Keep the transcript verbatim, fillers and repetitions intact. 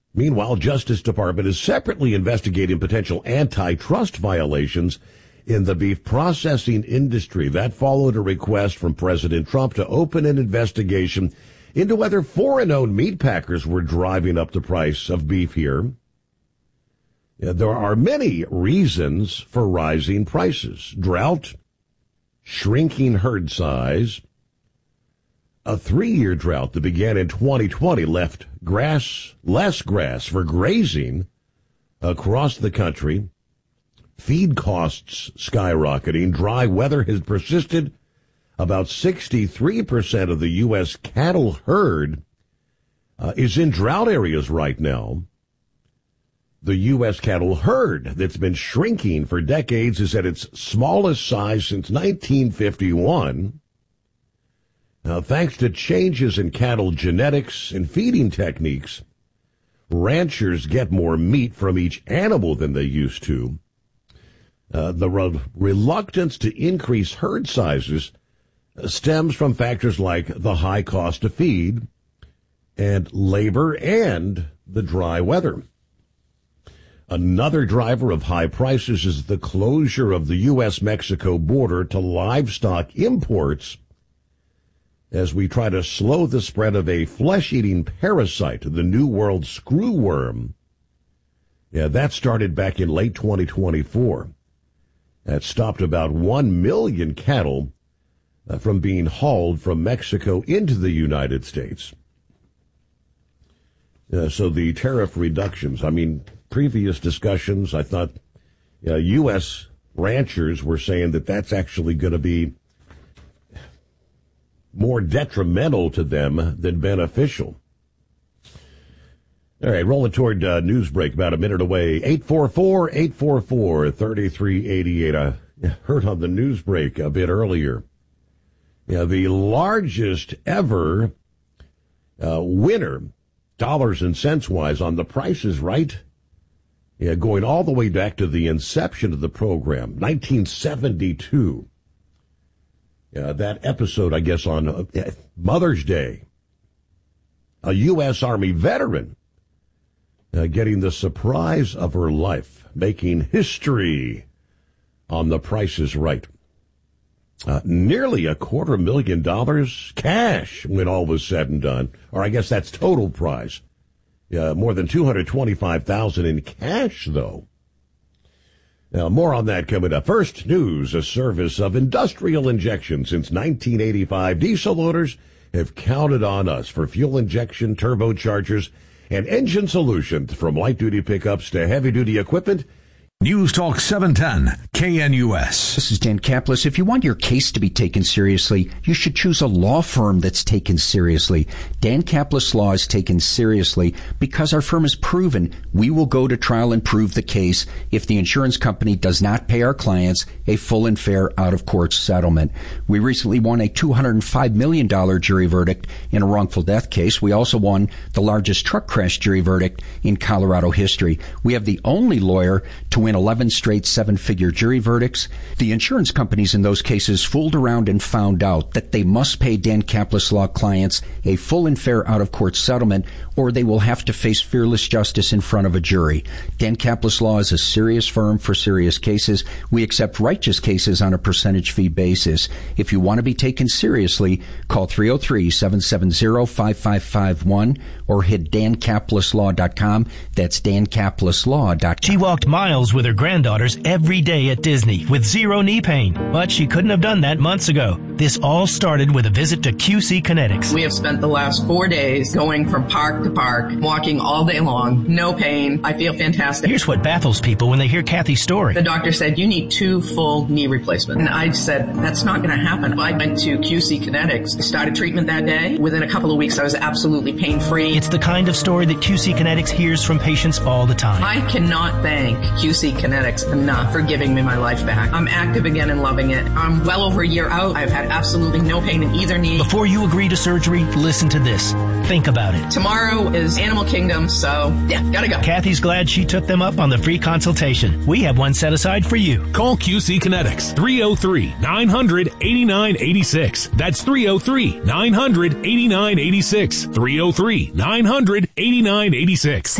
Meanwhile, Justice Department is separately investigating potential antitrust violations in the beef processing industry. That followed a request from President Trump to open an investigation into whether foreign-owned meat packers were driving up the price of beef here. There are many reasons for rising prices. Drought, shrinking herd size. A three-year drought that began in twenty twenty left grass, less grass for grazing across the country. Feed costs skyrocketing. Dry weather has persisted. About sixty-three percent of the U S cattle herd uh, is in drought areas right now. The U S cattle herd that's been shrinking for decades is at its smallest size since nineteen fifty-one. Now, thanks to changes in cattle genetics and feeding techniques, ranchers get more meat from each animal than they used to. Uh, the re- reluctance to increase herd sizes stems from factors like the high cost of feed and labor and the dry weather. Another driver of high prices is the closure of the U S Mexico border to livestock imports as we try to slow the spread of a flesh-eating parasite, the New World screwworm. Yeah, that started back in late twenty twenty-four. That stopped about one million cattle uh, from being hauled from Mexico into the United States. Uh, so the tariff reductions, I mean, previous discussions, I thought uh, U S ranchers were saying that that's actually going to be more detrimental to them than beneficial. All right, rolling toward uh, news break, about a minute away. eight four four, eight four four, three three eight eight. I heard on the news break a bit earlier. Yeah, the largest ever uh, winner, dollars and cents wise, on The Price is Right. Yeah, going all the way back to the inception of the program, nineteen seventy-two. Uh, that episode, I guess, on uh, Mother's Day. A U S Army veteran uh, getting the surprise of her life, making history on The Price is Right. Uh, nearly a quarter million dollars cash when all was said and done. Or I guess that's total prize. Uh, more than two hundred twenty-five thousand dollars in cash, though. Now, more on that coming up. First, news, a service of Industrial Injection. Since nineteen eighty-five, diesel owners have counted on us for fuel injection, turbochargers, and engine solutions from light-duty pickups to heavy-duty equipment. News Talk seven ten, K N U S. This is Dan Kaplis. If you want your case to be taken seriously, you should choose a law firm that's taken seriously. Dan Kaplis Law is taken seriously because our firm has proven we will go to trial and prove the case if the insurance company does not pay our clients a full and fair out-of-court settlement. We recently won a two hundred five million dollars jury verdict in a wrongful death case. We also won the largest truck crash jury verdict in Colorado history. We have the only lawyer to win eleven straight seven-figure jury verdicts. The insurance companies in those cases fooled around and found out that they must pay Dan Kaplis Law clients a full and fair out-of-court settlement, or they will have to face fearless justice in front of a jury. Dan Kaplis Law is a serious firm for serious cases. We accept righteous cases on a percentage fee basis. If you want to be taken seriously, call three oh three, seven seven zero, five five five one or hit dan kaplis law dot com. That's dan kaplis law dot com. She walked miles with her granddaughters every day at Disney with zero knee pain, but she couldn't have done that months ago. This all started with a visit to Q C Kinetics. We have spent the last four days going from park to park, walking all day long, no pain. I feel fantastic. Here's what baffles people when they hear Kathy's story. The doctor said, you need two full knee replacements. And I said, that's not going to happen. I went to Q C Kinetics, started treatment that day. Within a couple of weeks, I was absolutely pain-free. It's the kind of story that Q C Kinetics hears from patients all the time. I cannot thank Q C Kinetics enough for giving me my life back. I'm active again and loving it. I'm well over a year out. I've had absolutely no pain in either knee. Before you agree to surgery, listen to this. Think about it. Tomorrow is Animal Kingdom, so yeah, gotta go. Kathy's glad she took them up on the free consultation. We have one set aside for you. Call Q C Kinetics, three oh three, nine hundred, eighty-nine eighty-six. That's three oh three, nine hundred, eighty-nine eighty-six. three oh three, nine hundred, eighty-nine eighty-six.